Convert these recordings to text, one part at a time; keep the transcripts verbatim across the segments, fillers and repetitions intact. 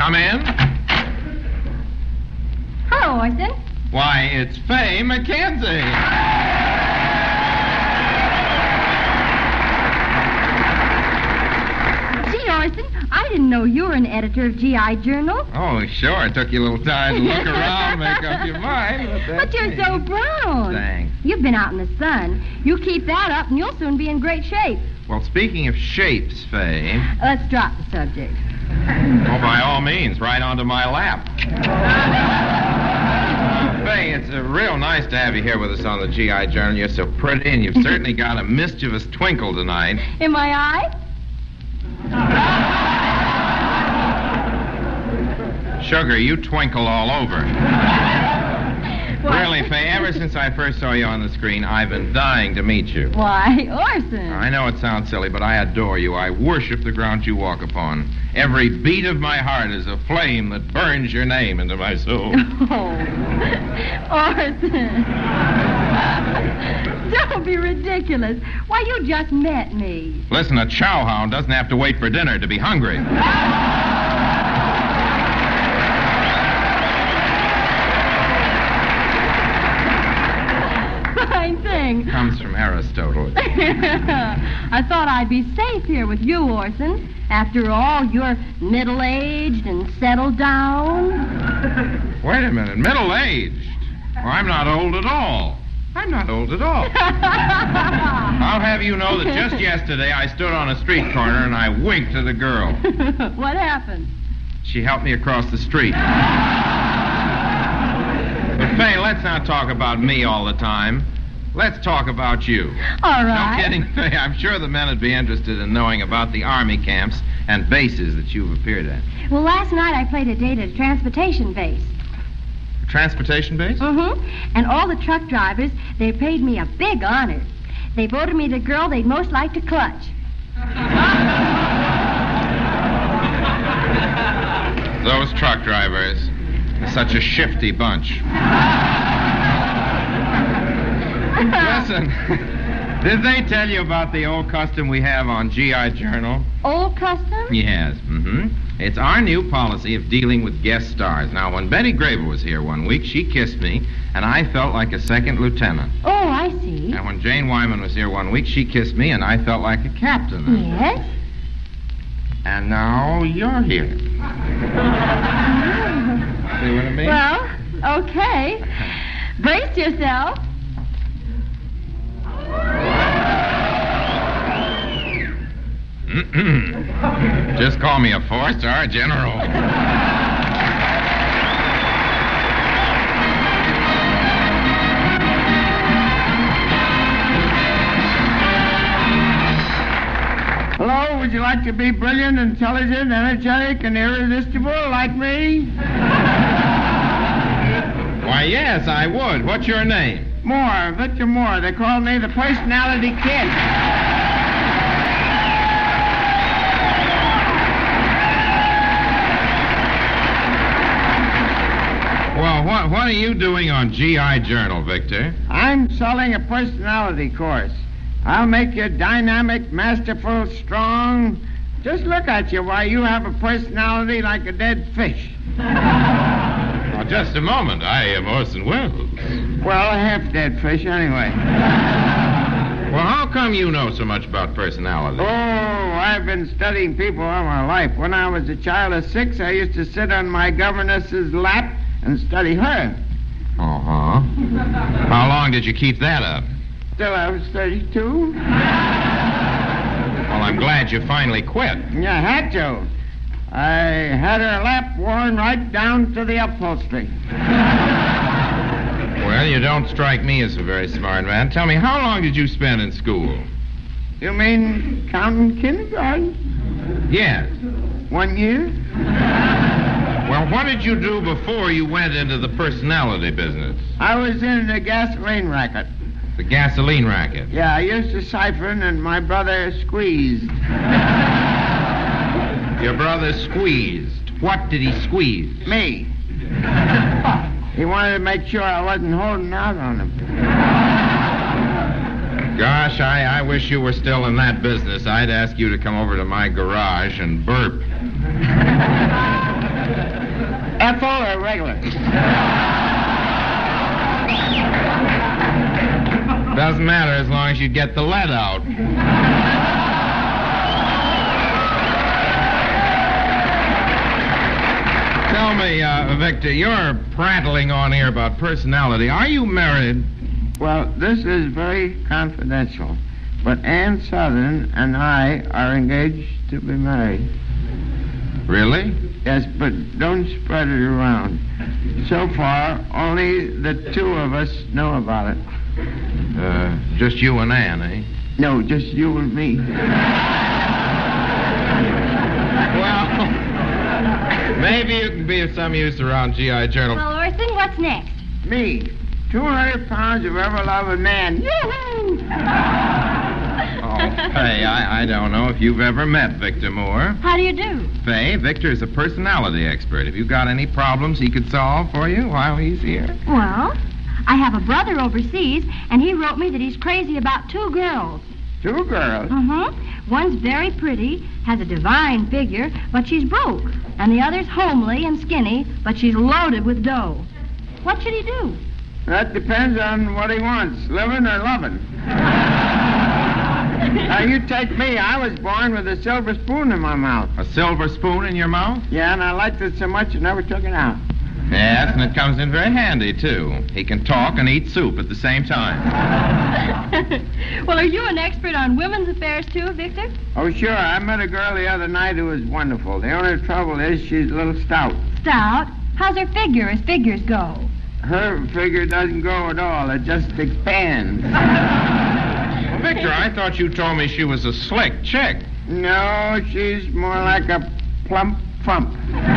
Come in. Hello, Orson. Why, it's Fay McKenzie. Gee, Orson, I didn't know you were an editor of G I Journal. Oh, sure. It took you a little time to look around, make up your mind. But, But you're so brown. Thanks. You've been out in the sun. You keep that up and you'll soon be in great shape. Well, speaking of shapes, Fay. Let's drop the subject. Oh, by all means, right onto my lap. Fay, it's uh, real nice to have you here with us on the G I Journal. You're so pretty, and you've certainly got a mischievous twinkle tonight. In my eye? Sugar, you twinkle all over. What? Really, Fay, ever since I first saw you on the screen, I've been dying to meet you. Why, Orson. I know it sounds silly, but I adore you. I worship the ground you walk upon. Every beat of my heart is a flame that burns your name into my soul. Oh, Orson. Don't be ridiculous. Why, you just met me. Listen, a chowhound doesn't have to wait for dinner to be hungry. Fine thing. Comes from Aristotle. I thought I'd be safe here with you, Orson. After all, you're middle-aged and settled down. Wait a minute, middle-aged? Well, I'm not old at all. I'm not old at all. I'll have you know that just yesterday I stood on a street corner and I winked at a girl. What happened? She helped me across the street. But, Fay, let's not talk about me all the time. Let's talk about you. All right. No kidding, Fay. I'm sure the men would be interested in knowing about the Army camps and bases that you've appeared at. Well, last night I played a date at a transportation base. A transportation base? Mm-hmm. And all the truck drivers, they paid me a big honor. They voted me the girl they'd most like to clutch. Those truck drivers are such a shifty bunch. Listen, did they tell you about the old custom we have on G I Journal? Old custom? Yes, mm-hmm. It's our new policy of dealing with guest stars. Now, when Betty Grable was here one week, she kissed me, and I felt like a second lieutenant. Oh, I see. And when Jane Wyman was here one week, she kissed me, and I felt like a captain. Yes? And now you're here. See what I mean? Well, okay. Brace yourself. Mm-mm. Just call me a four-star general. Hello, would you like to be brilliant, intelligent, energetic, and irresistible like me? Why, yes, I would. What's your name? Moore, Victor Moore. They call me the Personality Kid. Well, what, what are you doing on G I Journal, Victor? I'm selling a personality course. I'll make you dynamic, masterful, strong. Just look at you. Why, you have a personality like a dead fish. Well, just a moment. I am Orson Welles. Well, a half-dead fish, anyway. Well, how come you know so much about personality? Oh, I've been studying people all my life. When I was a child of six, I used to sit on my governess's lap and study her. Uh-huh. How long did you keep that up? Till I was thirty-two. Well, I'm glad you finally quit. Yeah, I had to. I had her lap worn right down to the upholstery. Well, you don't strike me as a very smart man. Tell me, how long did you spend in school? You mean counting kindergarten? Yes. One year? Well, what did you do before you went into the personality business? I was in the gasoline racket. The gasoline racket? Yeah, I used to siphon and my brother squeezed. Your brother squeezed. What did he squeeze? Me. He wanted to make sure I wasn't holding out on him. Gosh, I, I wish you were still in that business. I'd ask you to come over to my garage and burp. Ethyl or regular? Doesn't matter as long as you get the lead out. Tell me, uh, Victor, you're prattling on here about personality. Are you married? Well, this is very confidential, but Ann Southern and I are engaged to be married. Really? Yes, but don't spread it around. So far, only the two of us know about it. Uh, just you and Ann, eh? No, just you and me. Well, maybe you can be of some use around G I Journal. Well, Orson, what's next? Me, two hundred pounds of ever-loving man. Yoo-hoo! Oh, Faye, I, I don't know if you've ever met Victor Moore. How do you do? Faye, Victor is a personality expert. Have you got any problems he could solve for you while he's here? Well, I have a brother overseas, and he wrote me that he's crazy about two girls. Two girls? Uh-huh. One's very pretty, has a divine figure, but she's broke. And the other's homely and skinny, but she's loaded with dough. What should he do? That depends on what he wants, living or loving. Now, you take me. I was born with a silver spoon in my mouth. A silver spoon in your mouth? Yeah, and I liked it so much I never took it out. Yes, and it comes in very handy, too. He can talk and eat soup at the same time. Well, are you an expert on women's affairs, too, Victor? Oh, sure. I met a girl the other night who was wonderful. The only trouble is she's a little stout. Stout? How's her figure as figures go? Her figure doesn't go at all. It just expands. Well, Victor, I thought you told me she was a slick chick. No, she's more like a plump frump.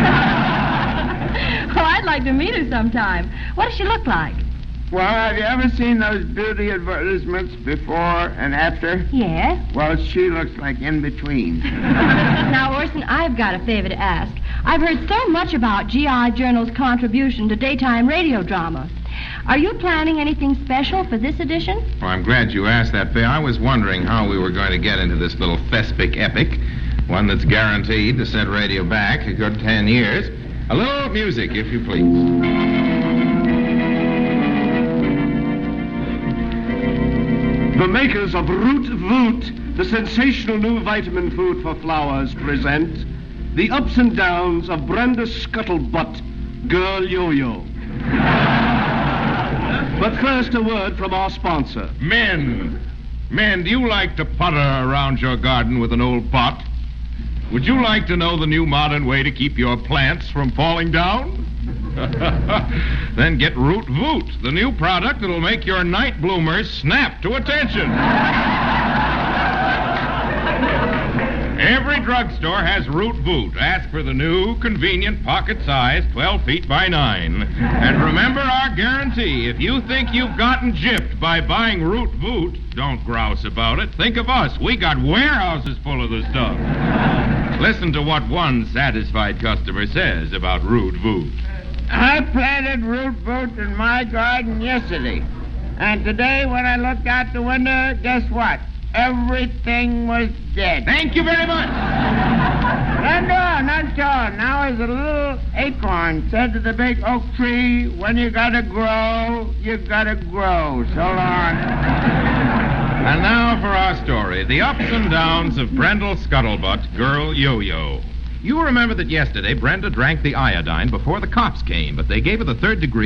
Oh, I'd like to meet her sometime. What does she look like? Well, have you ever seen those beauty advertisements before and after? Yes. Well, she looks like in between. Now, Orson, I've got a favor to ask. I've heard so much about G I Journal's contribution to daytime radio drama. Are you planning anything special for this edition? Well, I'm glad you asked that, Faye. I was wondering how we were going to get into this little thespic epic, one that's guaranteed to set radio back a good ten years. A little music, if you please. The makers of Root Voot, the sensational new vitamin food for flowers, present the ups and downs of Brenda Scuttlebutt, Girl Yo-Yo. But first, a word from our sponsor. Men. Men, do you like to putter around your garden with an old pot? Would you like to know the new modern way to keep your plants from falling down? Then get Root Voot, the new product that'll make your night bloomers snap to attention. Every drugstore has Root Voot. Ask for the new, convenient, pocket-sized twelve feet by nine. And remember our guarantee. If you think you've gotten gypped by buying Root Voot, don't grouse about it. Think of us. We got warehouses full of the stuff. Listen to what one satisfied customer says about Root Voot. I planted root voot in my garden yesterday. And today, when I looked out the window, guess what? Everything was dead. Thank you very much. No, no, not so. Now as a little acorn said to the big oak tree, when you gotta grow, you gotta grow. So long. And now for our story, the ups and downs of Brendel Scuttlebutt, Girl Yo-Yo. You remember that yesterday Brenda drank the iodine before the cops came, but they gave her the third degree